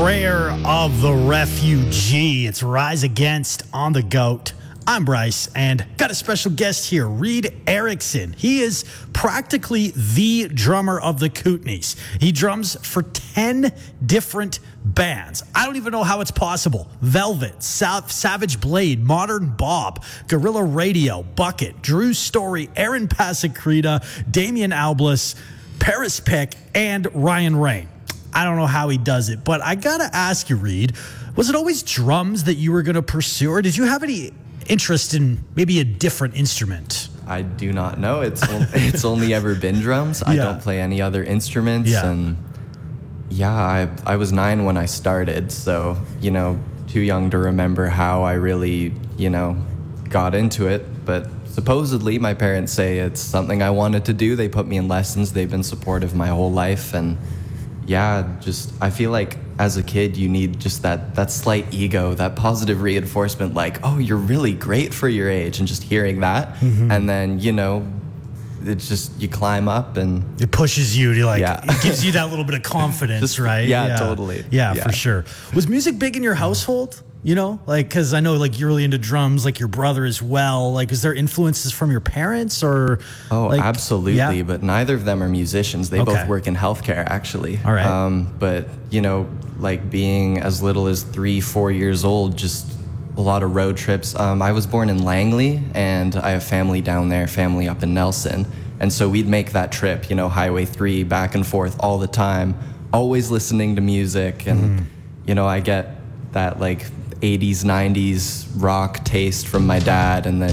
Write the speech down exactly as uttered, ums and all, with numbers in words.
Prayer of the Refugee. It's Rise Against on the GOAT. I'm Bryce, and got a special guest here, Reed Erickson. He is practically the drummer of the Kootenays. He drums for ten different bands. I don't even know how it's possible. Velvet, Sav- Savage Blade, Modern Bob, Guerrilla Radio, Bucket, Drew Story, Aaron Pasacreta, Damian Alblas, Paris Pick, and Ryan Rain. I don't know how he does it, but I gotta ask you, Reed, was it always drums that you were gonna pursue, or did you have any interest in maybe a different instrument? I do not know. It's only, it's only ever been drums. I Yeah. don't play any other instruments. Yeah. And yeah, I, I was nine when I started, so, you know, too young to remember how I really, you know, got into it. But supposedly my parents say it's something I wanted to do. They put me in lessons. They've been supportive my whole life. And yeah, just, I feel like as a kid, you need just that, that slight ego, that positive reinforcement, like, oh, you're really great for your age, and just hearing that. Mm-hmm. And then, you know, it's just, you climb up and It pushes you to like, Yeah. it gives you that little bit of confidence, Just- right? yeah, totally. Yeah, Yeah. for sure. Was music big in your household? You know, like, because I know like you're really into drums, like your brother as well. Like, is there influences from your parents or? Oh, like, absolutely. yeah? But neither of them are musicians. They Okay. both work in healthcare, actually. All right. Um, but, you know, like being as little as three, four years old, just a lot of road trips. Um, I was born in Langley, and I have family down there, family up in Nelson. And so we'd make that trip, you know, Highway three, back and forth all the time, always listening to music. And, mm. you know, I get that, like, eighties, nineties rock taste from my dad, and then